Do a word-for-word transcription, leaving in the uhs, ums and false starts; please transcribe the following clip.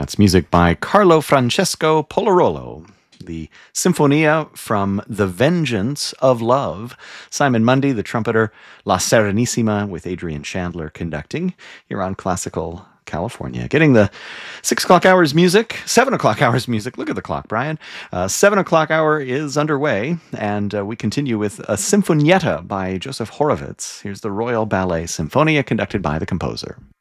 That's music by Carlo Francesco Polarolo. The Sinfonia from The Vengeance of Love. Simon Mundy, the trumpeter, La Serenissima with Adrian Chandler conducting here on Classical California. Getting the six o'clock hours music, seven o'clock hours music. Look at the clock, Brian. Uh, seven o'clock hour is underway, and uh, we continue with a Sinfonietta by Joseph Horowitz. Here's the Royal Ballet Symphonia conducted by the composer.